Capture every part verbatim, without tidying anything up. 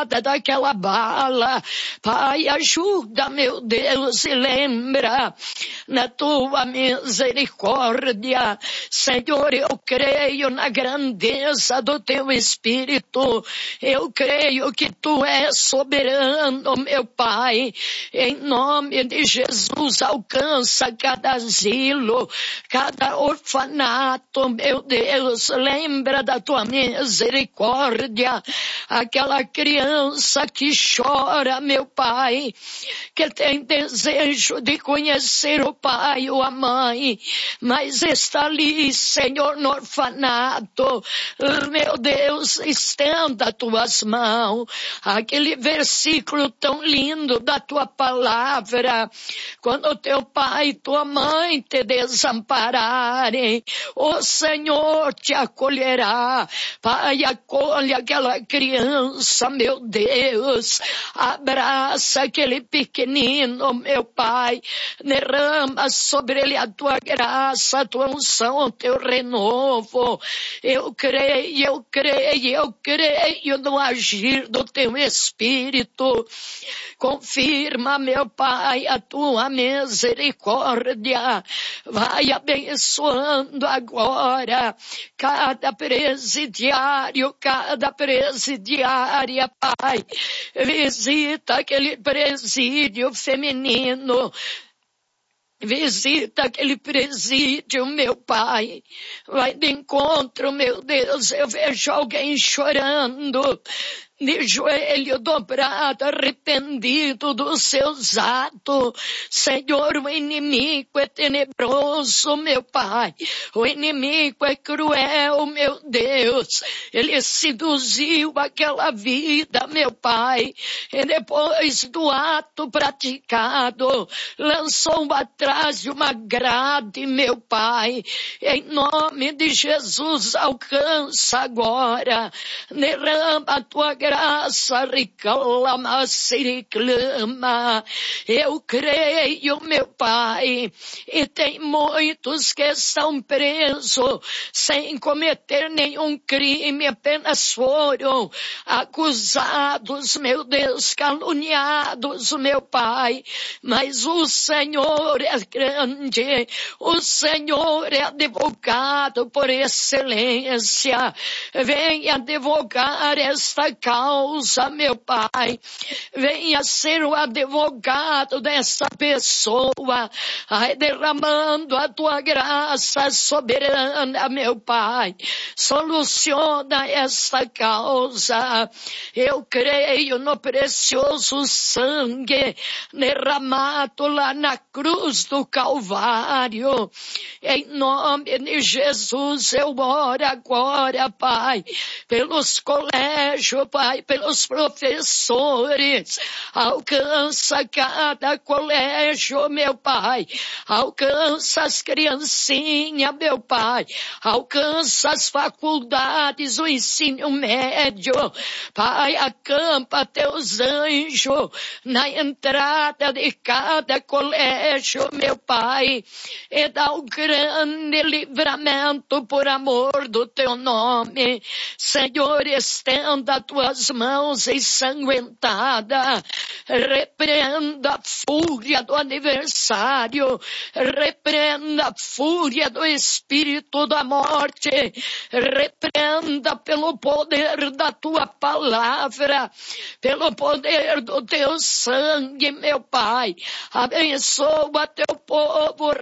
penetrada daquela bala. Pai, ajuda, meu Deus, e lembra na tua misericórdia. Senhor, eu creio na grandeza do teu Espírito. Eu creio que tu és soberano, meu Pai. Em nome de Jesus, alcança cada asilo, cada orfanato, meu Deus. Lembra da tua misericórdia. Aquela criança que chora, meu Pai, que tem desejo de conhecer o pai ou a mãe, mas está ali, Senhor, no orfanato. Meu Deus, estenda tuas mãos. Aquele versículo tão lindo da tua palavra, quando teu pai e tua mãe te desampararem, o Senhor te acolherá. Pai, acolhe aquela criança, meu Deus, abraça aquele pequenino, meu Pai, derrama sobre ele a tua graça, a tua unção, o teu renovo. Eu creio, eu creio, eu creio no agir do teu Espírito. Confirma, meu Pai, a tua misericórdia. Vai abençoando agora cada presidiário, cada presidiária, Pai. Visita aquele presídio feminino. Visita aquele presídio, meu Pai. Vai de encontro, meu Deus. Eu vejo alguém chorando, de joelho dobrado, arrependido dos seus atos. Senhor, o inimigo é tenebroso, meu Pai. O inimigo é cruel, meu Deus. Ele seduziu aquela vida, meu Pai. E depois do ato praticado, lançou atrás de uma grade, meu Pai. Em nome de Jesus, alcança agora. Derrama a tua graça. Graça, reclama, se reclama. Eu creio, meu Pai, e tem muitos que estão presos sem cometer nenhum crime, apenas foram acusados, meu Deus, caluniados, meu Pai. Mas o Senhor é grande, o Senhor é advogado por excelência. Venha advogar esta causa. Causa, meu Pai, venha ser o advogado dessa pessoa, ai, derramando a tua graça soberana, meu Pai. Soluciona esta causa. Eu creio no precioso sangue derramado lá na cruz do Calvário. Em nome de Jesus, eu oro agora, Pai, pelos colégios, Pai, pelos professores. Alcança cada colégio, meu Pai. Alcança as criancinhas, meu Pai. Alcança as faculdades, o ensino médio. Pai, acampa teus anjos na entrada de cada colégio, meu Pai. E dá o grande livramento por amor do teu nome. Senhor, estenda a tuas mãos ensanguentadas. Repreenda a fúria do adversário. Repreenda a fúria do espírito da morte. Repreenda pelo poder da tua palavra, pelo poder do teu sangue, meu Pai. Abençoa teu povo,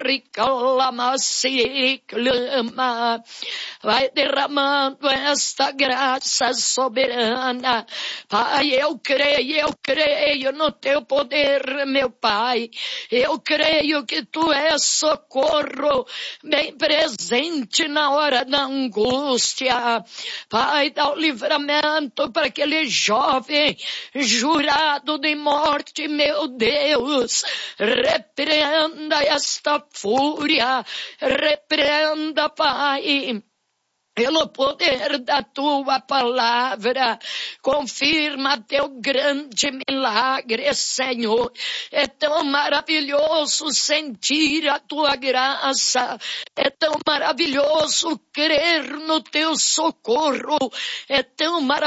reclama-se, clama. Vai derramando esta graça soberana. Pai, eu creio, eu creio no teu poder, meu Pai. Eu creio que tu és socorro bem presente na hora da angústia. Pai, dá o livramento para aquele jovem jurado de morte, meu Deus. Repreenda esta fúria. Repreenda, Pai, pelo poder da tua palavra. Confirma teu grande milagre, Senhor. É tão maravilhoso sentir a tua graça. É tão maravilhoso crer no teu socorro. É tão maravilhoso